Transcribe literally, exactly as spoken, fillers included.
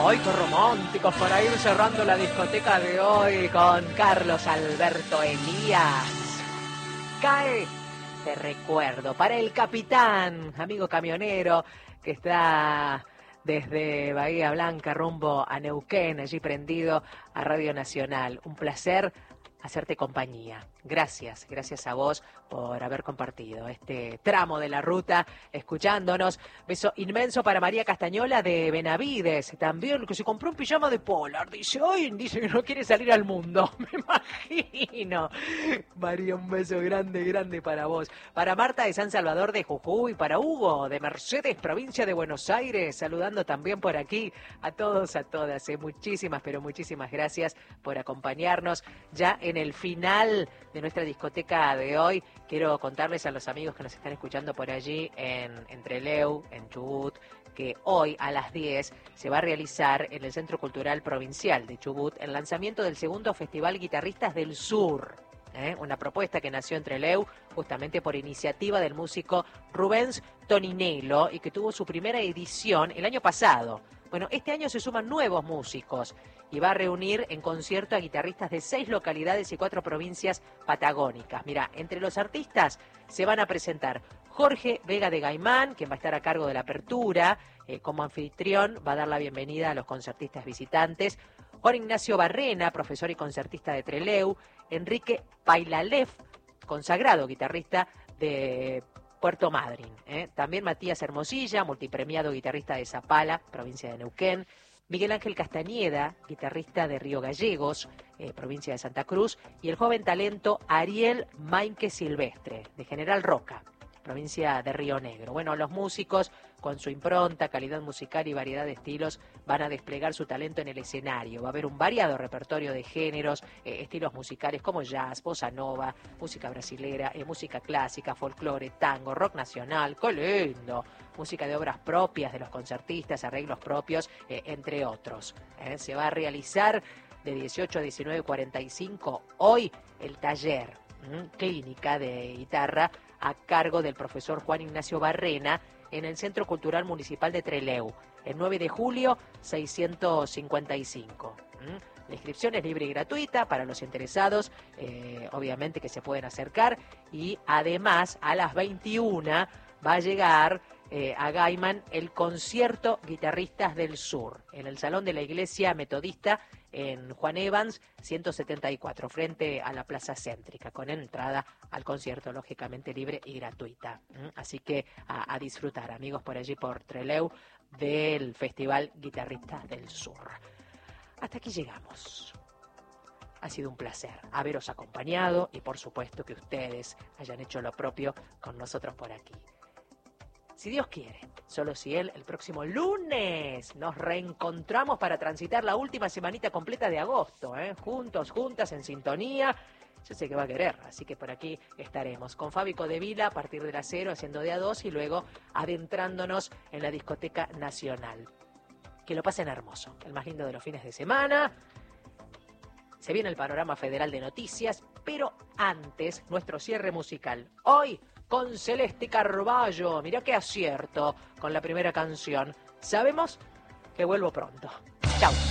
¡Ay, qué románticos! Para ir cerrando la discoteca de hoy con Carlos Alberto Elías. Cae de recuerdo para el capitán, amigo camionero, que está desde Bahía Blanca rumbo a Neuquén, allí prendido a Radio Nacional. Un placer hacerte compañía. Gracias, gracias a vos por haber compartido este tramo de la ruta, escuchándonos. Beso inmenso para María Castañola de Benavides, también, que se compró un pijama de polar. Dice, hoy dice que no quiere salir al mundo. Me imagino. María, un beso grande, grande para vos. Para Marta de San Salvador de Jujuy, para Hugo de Mercedes, provincia de Buenos Aires, saludando también por aquí a todos, a todas. Eh. Muchísimas, pero muchísimas gracias por acompañarnos ya en el final de nuestra discoteca de hoy. Quiero contarles a los amigos que nos están escuchando por allí en, en Trelew, en Chubut, que hoy a las diez se va a realizar en el Centro Cultural Provincial de Chubut el lanzamiento del segundo Festival Guitarristas del Sur. ¿eh? Una propuesta que nació en Trelew justamente por iniciativa del músico Rubens Toninello y que tuvo su primera edición el año pasado. Bueno, este año se suman nuevos músicos y va a reunir en concierto a guitarristas de seis localidades y cuatro provincias patagónicas. Mira, entre los artistas se van a presentar Jorge Vega de Gaimán, quien va a estar a cargo de la apertura, eh, como anfitrión, va a dar la bienvenida a los concertistas visitantes. Juan Ignacio Barrena, profesor y concertista de Trelew. Enrique Pailalev, consagrado guitarrista de Puerto Madryn. ¿eh? También Matías Hermosilla, multipremiado guitarrista de Zapala, provincia de Neuquén. Miguel Ángel Castañeda, guitarrista de Río Gallegos, eh, provincia de Santa Cruz. Y el joven talento Ariel Mainque Silvestre, de General Roca, provincia de Río Negro. Bueno, los músicos, con su impronta, calidad musical y variedad de estilos, van a desplegar su talento en el escenario. Va a haber un variado repertorio de géneros, eh, estilos musicales como jazz, bossa nova, música brasilera, eh, música clásica, folclore, tango, rock nacional, ¡qué lindo! Música de obras propias de los concertistas, arreglos propios, eh, entre otros. Eh, se va a realizar de dieciocho a diecinueve cuarenta y cinco hoy el taller ¿m? clínica de guitarra a cargo del profesor Juan Ignacio Barrena en el Centro Cultural Municipal de Trelew, el nueve de julio seiscientos cincuenta y cinco. ¿Mm? La inscripción es libre y gratuita para los interesados, eh, obviamente que se pueden acercar, y además a las veintiuna va a llegar eh, a Gaiman el concierto Guitarristas del Sur, en el Salón de la Iglesia Metodista en Juan Evans ciento setenta y cuatro, frente a la Plaza Céntrica, con entrada al concierto, lógicamente libre y gratuita. ¿Mm? Así que a, a disfrutar, amigos, por allí por Trelew, del Festival Guitarristas del Sur. Hasta aquí llegamos. Ha sido un placer haberos acompañado y por supuesto que ustedes hayan hecho lo propio con nosotros por aquí. Si Dios quiere, solo si Él, el próximo lunes nos reencontramos para transitar la última semanita completa de agosto, ¿eh? Juntos, juntas, en sintonía. Yo sé que va a querer, así que por aquí estaremos con Fabi Codevila a partir de las cero, haciendo de a dos y luego adentrándonos en la discoteca nacional. Que lo pasen hermoso, el más lindo de los fines de semana. Se viene el panorama federal de noticias, pero antes nuestro cierre musical. Hoy con Celeste Carballo. Mirá qué acierto con la primera canción. Sabemos que vuelvo pronto. Chau.